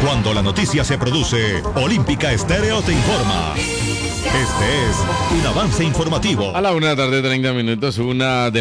Cuando la noticia se produce, Olímpica Estéreo te informa. Este es un avance informativo. A la 1:30 PM,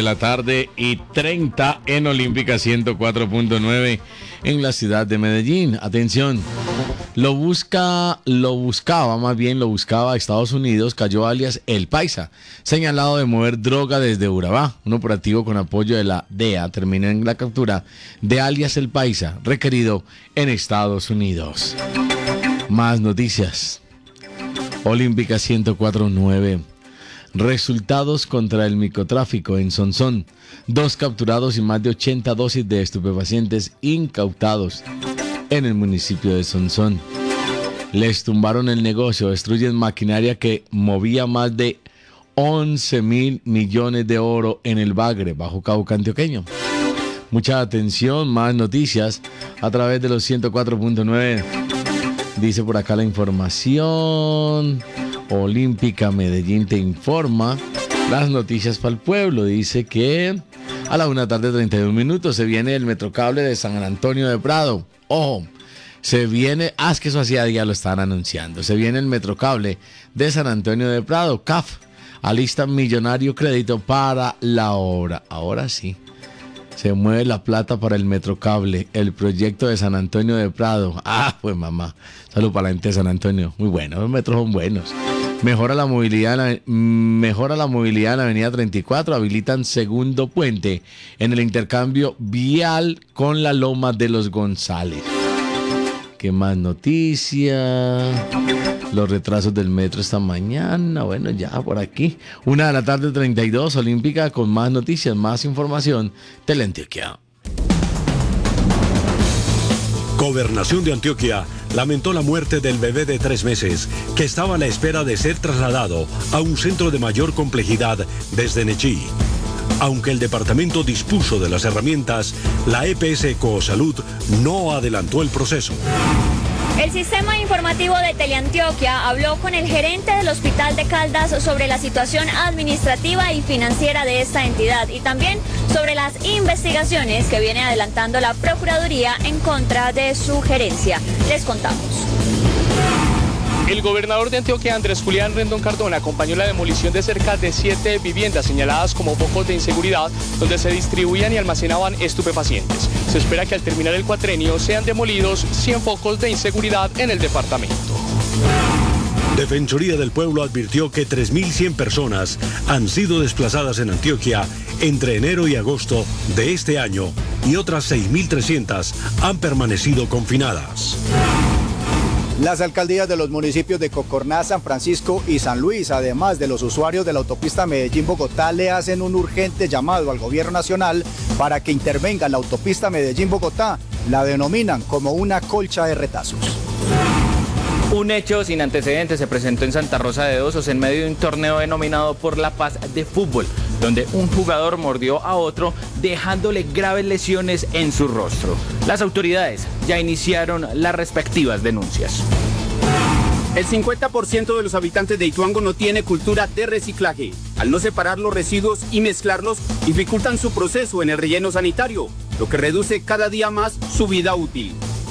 1:30 en Olímpica 104.9 en la ciudad de Medellín. Atención, lo buscaba Estados Unidos, cayó alias El Paisa, señalado de mover droga desde Urabá. Un operativo con apoyo de la DEA terminó en la captura de alias El Paisa, requerido en Estados Unidos. Más noticias. Olímpica 104.9. Resultados contra el microtráfico en Sonsón. 2 capturados y más de 80 dosis de estupefacientes incautados en el municipio de Sonsón. Les tumbaron el negocio, destruyen maquinaria que movía más de 11.000 millones de oro en el Bagre, Bajo Cauca antioqueño. Mucha atención, más noticias a través de los 104.9. Dice por acá la información. Olímpica Medellín te informa las noticias para el pueblo. Dice que a la 1:31 PM se viene el Metrocable de San Antonio de Prado. Ojo, se viene, es que eso hacía día lo estaban anunciando. Se viene el Metrocable de San Antonio de Prado. CAF alista millonario crédito para la obra. Ahora sí. Se mueve la plata para el Metrocable, el proyecto de San Antonio de Prado. Pues mamá, salud para la gente de San Antonio. Muy bueno, los metros son buenos. Mejora la movilidad en la avenida 34, habilitan segundo puente en el intercambio vial con la Loma de los González. ¿Qué más noticias? Los retrasos del metro esta mañana. Bueno, ya por aquí. 1:32 Olímpica con más noticias, más información. Teleantioquia. Gobernación de Antioquia lamentó la muerte del bebé de 3 meses que estaba a la espera de ser trasladado a un centro de mayor complejidad desde Nechí. Aunque el departamento dispuso de las herramientas, la EPS Ecosalud no adelantó el proceso. El sistema informativo de Teleantioquia habló con el gerente del Hospital de Caldas sobre la situación administrativa y financiera de esta entidad y también sobre las investigaciones que viene adelantando la Procuraduría en contra de su gerencia. Les contamos. El gobernador de Antioquia, Andrés Julián Rendón Cardona, acompañó la demolición de cerca de 7 viviendas señaladas como focos de inseguridad, donde se distribuían y almacenaban estupefacientes. Se espera que al terminar el cuatrenio sean demolidos 100 focos de inseguridad en el departamento. Defensoría del Pueblo advirtió que 3.100 personas han sido desplazadas en Antioquia entre enero y agosto de este año y otras 6.300 han permanecido confinadas. Las alcaldías de los municipios de Cocorná, San Francisco y San Luis, además de los usuarios de la autopista Medellín-Bogotá, le hacen un urgente llamado al gobierno nacional para que intervenga en la autopista Medellín-Bogotá. La denominan como una colcha de retazos. Un hecho sin antecedentes se presentó en Santa Rosa de Osos en medio de un torneo denominado Por la Paz de fútbol, donde un jugador mordió a otro dejándole graves lesiones en su rostro. Las autoridades ya iniciaron las respectivas denuncias. El 50% de los habitantes de Ituango no tiene cultura de reciclaje. Al no separar los residuos y mezclarlos, dificultan su proceso en el relleno sanitario, lo que reduce cada día más su vida útil.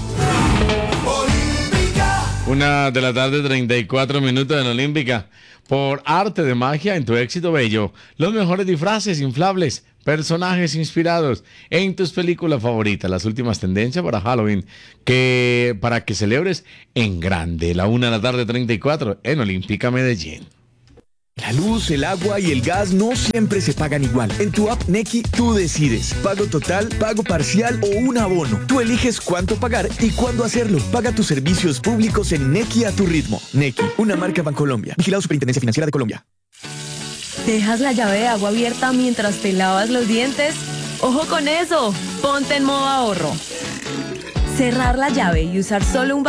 1:34 PM en Olímpica. Por arte de magia en tu éxito bello, los mejores disfraces inflables, personajes inspirados en tus películas favoritas, las últimas tendencias para Halloween, para que celebres en grande. La 1:34 en Olímpica Medellín. La luz, el agua y el gas no siempre se pagan igual. En tu app Nequi tú decides. Pago total, pago parcial o un abono. Tú eliges cuánto pagar y cuándo hacerlo. Paga tus servicios públicos en Nequi a tu ritmo. Nequi, una marca Bancolombia. Vigilado Superintendencia Financiera de Colombia. ¿Dejas la llave de agua abierta mientras te lavas los dientes? ¡Ojo con eso! Ponte en modo ahorro. Cerrar la llave y usar solo un